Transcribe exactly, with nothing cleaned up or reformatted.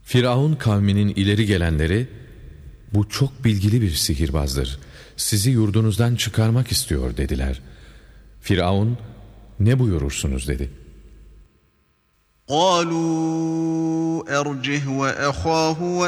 Firavun kavminin ileri gelenleri, bu çok bilgili bir sihirbazdır, sizi yurdunuzdan çıkarmak istiyor dediler. Firavun, ne buyurursunuz dedi. قَالُوا أَرْجِهْ وَأَخَاهُ